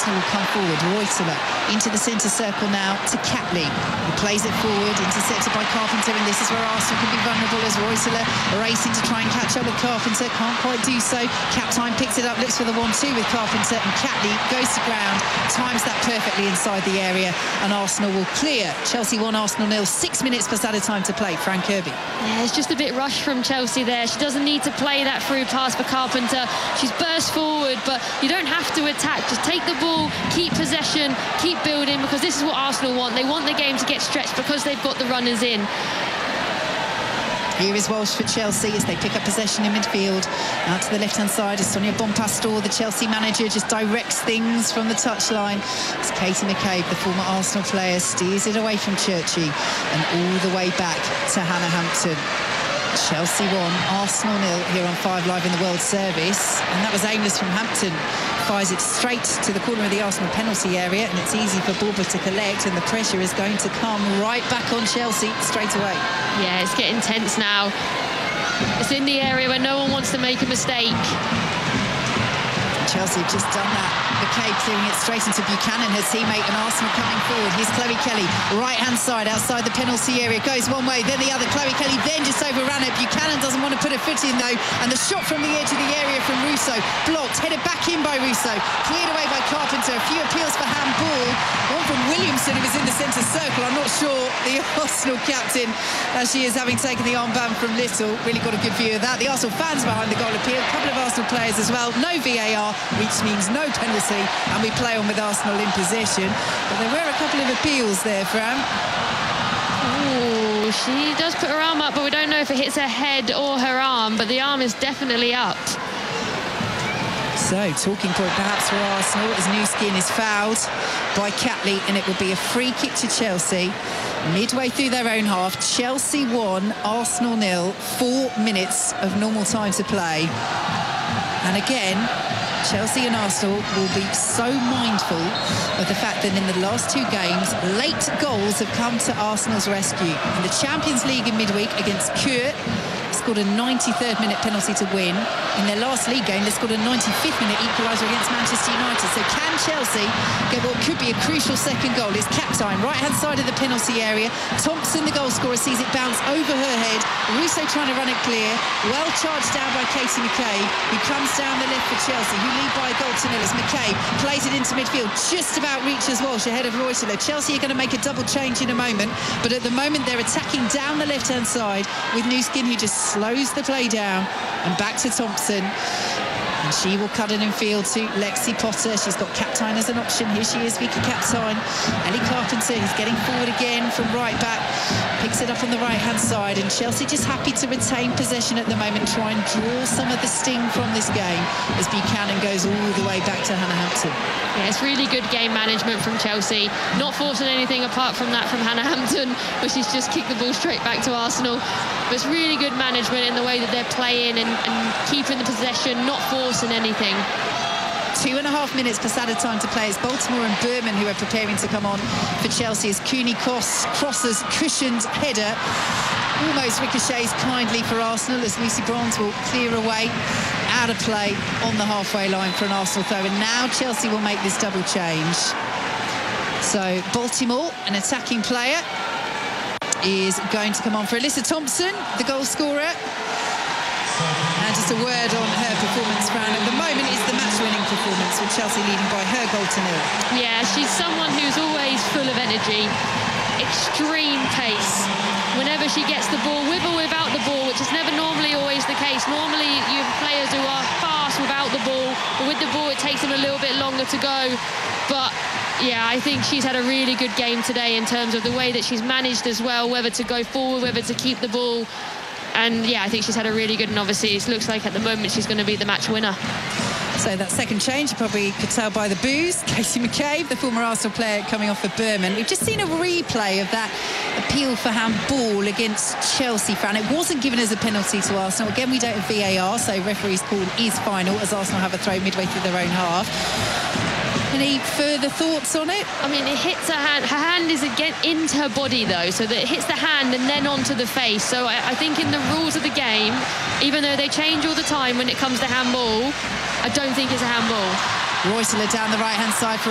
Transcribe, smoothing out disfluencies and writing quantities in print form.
Arsenal will come forward. Reuteler into the centre circle now to Catley, who plays it forward, intercepted by Carpenter, and this is where Arsenal can be vulnerable as Reuteler racing to try and catch up with Carpenter, can't quite do so. Captine picks it up, looks for the 1-2 with Carpenter, and Catley goes to ground, times that perfectly inside the area, and Arsenal will clear. Chelsea 1, Arsenal 0, 6 minutes plus added time to play. Frank Kirby. Yeah, it's just a bit rushed from Chelsea there. She doesn't need to play that through pass for Carpenter. She's burst forward, but you don't have to attack. Just take the ball, keep possession, keep building, because this is what Arsenal want. They want the game to get stretched because they've got the runners in. Here is Walsh for Chelsea as they pick up possession in midfield. Out to the left-hand side as Sonia Bonpastor, the Chelsea manager, just directs things from the touchline. As Katie McCabe, the former Arsenal player, steers it away from Churchy and all the way back to Hannah Hampton. Chelsea 1, Arsenal 0 here on 5 Live in the World Service. And that was aimless from Hampton. Fires it straight to the corner of the Arsenal penalty area, and it's easy for Borba to collect, and the pressure is going to come right back on Chelsea straight away. Yeah, it's getting tense now. It's in the area where no one wants to make a mistake. Chelsea have just done that. McCabe clearing it straight into Buchanan, her teammate, and Arsenal coming forward. Here's Chloe Kelly, right-hand side, outside the penalty area. Goes one way, then the other. Chloe Kelly then just overran it. Buchanan doesn't want to put her foot in, though. And the shot from the edge of the area from Russo. Blocked, headed back in by Russo. Cleared away by Carpenter. A few appeals for handball. One from Williamson, who was in the centre circle. I'm not sure the Arsenal captain, as she is having taken the armband from Little, really got a good view of that. The Arsenal fans behind the goal appeal. A couple of Arsenal players as well. No VAR, which means no penalty, and we play on with Arsenal in possession. But there were a couple of appeals there, Fran. Oh, she does put her arm up, but we don't know if it hits her head or her arm, but the arm is definitely up. So, talking point perhaps for Arsenal as New Skin is fouled by Catley, and it will be a free kick to Chelsea. Midway through their own half, Chelsea 1, Arsenal 0, 4 minutes of normal time to play. And again, Chelsea and Arsenal will be so mindful of the fact that in the last 2 games, late goals have come to Arsenal's rescue. In the Champions League in midweek against Kurt, scored a 93rd minute penalty to win. In their last league game, they scored a 95th minute equaliser against Manchester United. So can Chelsea get what could be a crucial second goal? It's Captine, right-hand side of the penalty area. Thompson, the goal scorer, sees it bounce over her head. Russo trying to run it clear. Well charged down by Katie McCabe, who comes down the left for Chelsea, who lead by a goal to nil as McCabe plays it into midfield, just about reaches Walsh ahead of Reuteler. Chelsea are going to make a double change in a moment, but at the moment they're attacking down the left-hand side with New Skin, who just slows the play down, and back to Thompson. And she will cut it in field to Lexi Potter. She's got Captine as an option. Here she is, Vicky Captine. Ellie Carpenter, who's getting forward again from right back, picks it up on the right-hand side. And Chelsea just happy to retain possession at the moment, try and draw some of the sting from this game as Buchanan goes all the way back to Hannah Hampton. Yeah, it's really good game management from Chelsea. Not forcing anything apart from that from Hannah Hampton, but she's just kicked the ball straight back to Arsenal. But it's really good management in the way that they're playing and keeping the possession, not forcing anything. 2.5 minutes plus added time to play. It's Baltimore and Berman who are preparing to come on for Chelsea as Cooney crosses cushioned header. Almost ricochets kindly for Arsenal as Lucy Bronze will clear away. Out of play on the halfway line for an Arsenal throw. And now Chelsea will make this double change. So Baltimore, an attacking player, is going to come on for Alyssa Thompson, the goal scorer. And just a word on her performance, Fran. At the moment is the match-winning performance, with Chelsea leading by her goal to nil. Yeah, she's someone who's always full of energy, extreme pace. Whenever she gets the ball, with or without the ball, which is never normally always the case. Normally you have players who are fast without the ball, but with the ball it takes them a little bit longer to go. But yeah, I think she's had a really good game today in terms of the way that she's managed as well, whether to go forward, whether to keep the ball. And yeah, I think she's had a really good, and obviously it looks like at the moment she's going to be the match winner. So that second change, you probably could tell by the boos. Katie McCabe, the former Arsenal player, coming off for Berman. We've just seen a replay of that appeal for handball against Chelsea, Fran. It wasn't given as a penalty to Arsenal. Again, we don't have VAR, so referee's call is final as Arsenal have a throw midway through their own half. Any further thoughts on it? I mean, it hits her hand. Her hand is again into her body, though, so that it hits the hand and then onto the face. So I think in the rules of the game, even though they change all the time when it comes to handball, I don't think it's a handball. Reuteler down the right-hand side for